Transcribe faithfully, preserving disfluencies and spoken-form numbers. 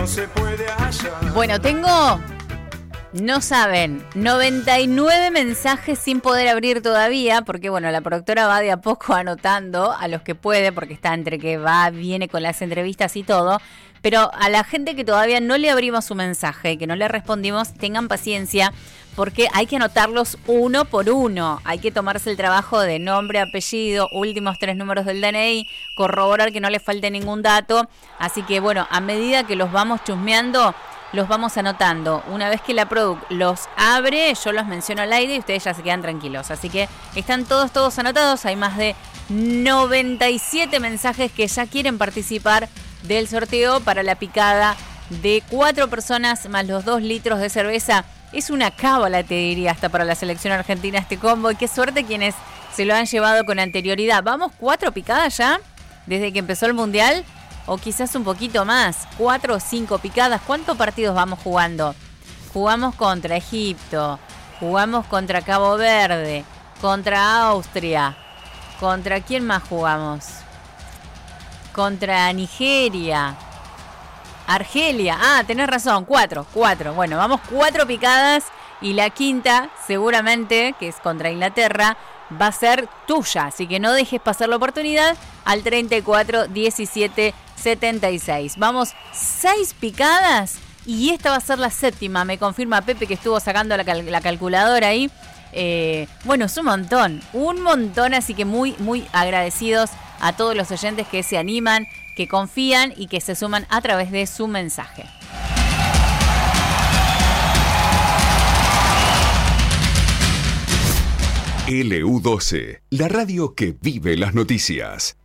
no se puede hallar. Bueno, tengo, no saben, noventa y nueve mensajes sin poder abrir todavía, porque bueno, la productora va de a poco anotando a los que puede, porque está entre que va, viene con las entrevistas y todo. Pero a la gente que todavía no le abrimos su mensaje, que no le respondimos, tengan paciencia, porque hay que anotarlos uno por uno. Hay que tomarse el trabajo de nombre, apellido, últimos tres números del D N I, corroborar que no le falte ningún dato. Así que bueno, a medida que los vamos chusmeando, los vamos anotando. Una vez que la Produ los abre, yo los menciono al aire y ustedes ya se quedan tranquilos. Así que están todos, todos anotados. Hay más de noventa y siete mensajes que ya quieren participar del sorteo para la picada de cuatro personas más los dos litros de cerveza. Es una cábala, te diría, hasta para la selección argentina este combo. Y qué suerte quienes se lo han llevado con anterioridad. ¿Vamos cuatro picadas ya? Desde que empezó el Mundial. O quizás un poquito más. Cuatro o cinco picadas. ¿Cuántos partidos vamos jugando? Jugamos contra Egipto. Jugamos contra Cabo Verde. Contra Austria. ¿Contra quién más jugamos? Contra Nigeria. Argelia. Ah, tenés razón. Cuatro. Cuatro. Bueno, vamos cuatro picadas. Y la quinta, seguramente, que es contra Inglaterra, va a ser tuya. Así que no dejes pasar la oportunidad al treinta y cuatro diecisiete setenta y seis. Vamos seis picadas. Y esta va a ser la séptima. Me confirma Pepe, que estuvo sacando la, cal- la calculadora ahí. Eh, bueno, es un montón. Un montón. Así que muy, muy agradecidos a todos los oyentes que se animan, que confían y que se suman a través de su mensaje. L U doce, la radio que vive las noticias.